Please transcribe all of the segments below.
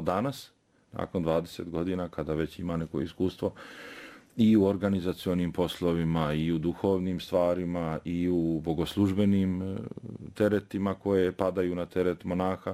danas, nakon 20 godina, kada već ima neko iskustvo, i u organizacionim poslovima, i u duhovnim stvarima, i u bogoslužbenim teretima koje padaju na teret monaha,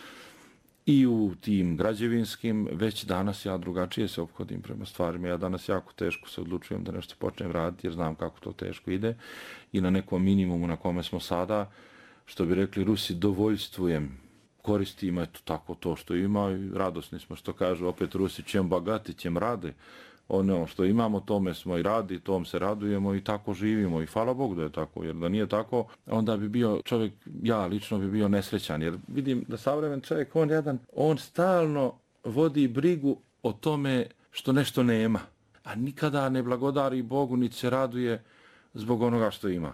i u tim građevinskim, već danas ja drugačije se ophodim prema stvarima. Ja danas jako teško se odlučujem da nešto počnem raditi, jer znam kako to teško ide. I na nekom minimumu na kome smo sada, što bi rekli Rusi, dovoljstvujem. Koristim, eto tako to što ima i radosni smo, što kažu opet Rusi, čem bagati, čem rade. Ono što imamo, tome smo i radi, tom se radujemo i tako živimo. I hvala Bogu da je tako, jer da nije tako, onda bi bio čovjek, ja lično bi bio nesrećan. Jer vidim da savremen čovjek, on stalno vodi brigu o tome što nešto nema. A nikada ne blagodari Bogu, niti se raduje zbog onoga što ima.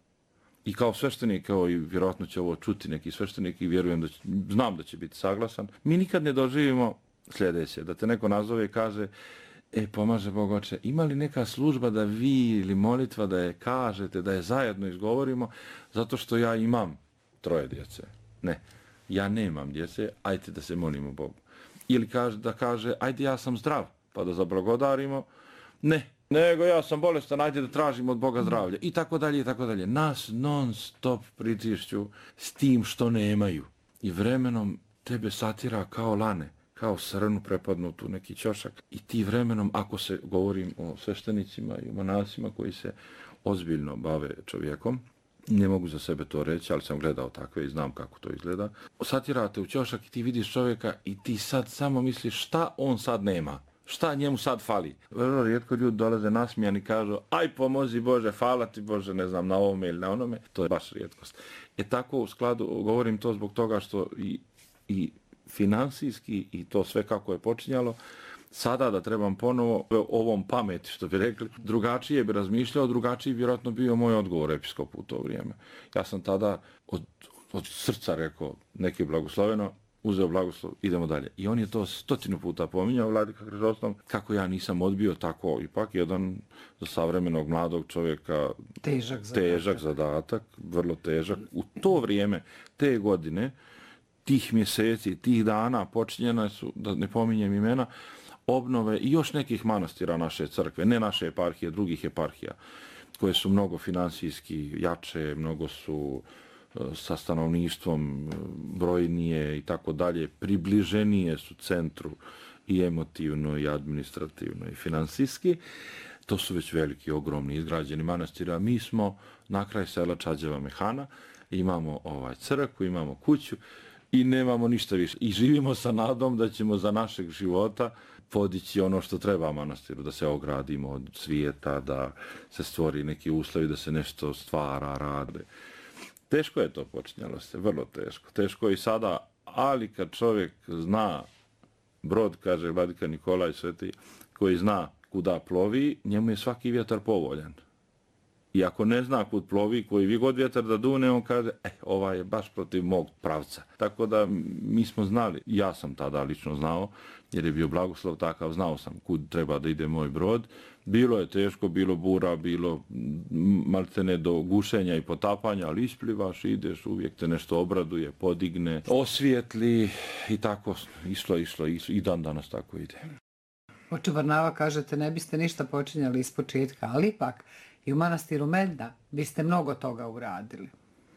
I kao sveštenik, kao i vjerojatno će ovo čuti neki sveštenik i vjerujem da znam da će biti saglasan, mi nikad ne doživimo sljedeće, da te neko nazove i kaže, pomaže Bog oče, ima li neka služba da vi ili molitva da je kažete, da je zajedno izgovorimo, zato što ja imam 3 djece. Ne, ja nemam djece, ajde da se molimo Bogu. Ili da kaže, ajde ja sam zdrav, pa da zablagodarimo. Ne, nego ja sam bolestan, ajde da tražimo od Boga zdravlje. I tako dalje, i tako dalje. Nas non stop pritišću s tim što nemaju. I vremenom tebe satira kao lane, kao srnu prepadnutu neki ćošak. I ti vremenom, ako se govorim o sveštenicima i o monasima koji se ozbiljno bave čovjekom, ne mogu za sebe to reći, ali sam gledao takve i znam kako to izgleda. Satirate u ćošak i ti vidiš čovjeka i ti sad samo misliš šta on sad nema. Šta njemu sad fali? Vrlo rijetko ljudi dolaze nasmijani i kažu aj pomozi Bože, hvala ti Bože, ne znam, na ovome ili na onome. To je baš rijetkost. Tako u skladu, govorim to zbog toga što i finansijski i to sve kako je počinjalo, sada da trebam ponovo ovom pameti, što bi rekli, drugačije bi razmišljao, drugačiji bi vjerojatno bio moj odgovor episkopu u to vrijeme. Ja sam tada od srca rekao neki blagosloveno, uzeo blagoslov, idemo dalje. I on je to 100 puta pominjao, Vladika Hristoslov, kako ja nisam odbio tako, ipak jedan za savremenog mladog čovjeka težak zadatak, vrlo težak. U to vrijeme, te godine, tih mjeseci, tih dana počinjena su, da ne pominjem imena, obnove i još nekih manastira naše crkve, ne naše eparhije, drugih eparhija, koje su mnogo finansijski jače, mnogo su sa stanovništvom brojnije i tako dalje, približenije su centru i emotivno i administrativno i finansijski. To su već veliki, ogromni, izgrađeni manastiri, a mi smo na kraj sela Čađeva Mehana, imamo crkvu, imamo kuću i nemamo ništa više. I živimo sa nadom da ćemo za našeg života podići ono što treba manastiru, da se ogradimo od svijeta, da se stvori neki uslovi, da se nešto stvara, rade. Teško je to počinjalo se, vrlo teško. Teško je i sada, ali kad čovjek zna brod, kaže Vladika Nikolaj Sveti, koji zna kuda plovi, njemu je svaki vjetar povoljan. I ako ne zna kud plovi, koji vi god vjetar da dune, on kaže, ovaj je baš protiv mog pravca. Tako da mi smo znali, ja sam tada lično znao, jer je bio blagoslov takav, znao sam kud treba da ide moj brod. Bilo je teško, bilo bura, bilo maltene do gušenja i potapanja, ali isplivaš, ideš, uvijek te nešto obraduje, podigne, osvijetli i tako išlo i dan danas tako ide. Oče Varnava, kažete, ne biste ništa počinjali iz početka, ali ipak i u manastiru Medna biste mnogo toga uradili.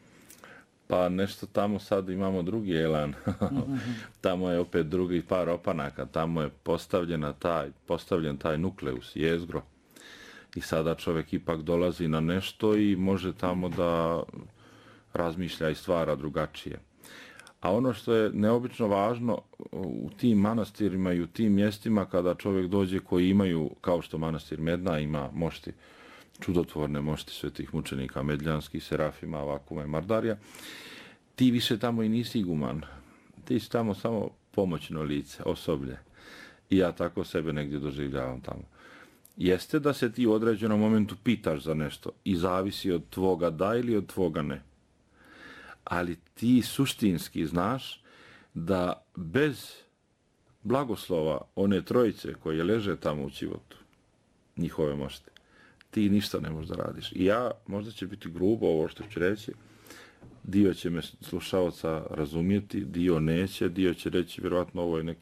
Pa nešto tamo sad imamo drugi elan. Tamo je opet drugi par opanaka. Tamo je postavljen taj nukleus, jezgro. I sada čovjek ipak dolazi na nešto i može tamo da razmišlja i stvara drugačije. A ono što je neobično važno u tim manastirima i u tim mjestima kada čovjek dođe koji imaju, kao što manastir Medna ima mošti, čudotvorne mošti svetih mučenika Medljanskih, Serafima, Avakuma i Mardarija, ti više tamo i nisi iguman. Ti si tamo samo pomoćno lice, osoblje. I ja tako sebe negdje doživljavam tamo. Jeste da se ti u određenom momentu pitaš za nešto i zavisi od tvoga da ili od tvoga ne. Ali ti suštinski znaš da bez blagoslova one trojice koje leže tamo u Čivotu, njihove mošte, ti ništa ne možeš da radiš. I ja, možda će biti grubo ovo što ću reći, dio će me slušalca razumjeti, dio neće, dio će reći vjerojatno ovo je neki